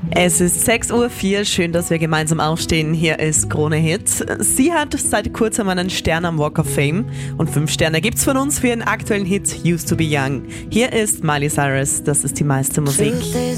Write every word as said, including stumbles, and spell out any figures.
Es ist sechs Uhr vier, schön, dass wir gemeinsam aufstehen. Hier ist Krone Hit. Sie hat seit kurzem einen Stern am Walk of Fame und fünf Sterne gibt's von uns für ihren aktuellen Hit Used to be Young. Hier ist Miley Cyrus, das ist die meiste Musik.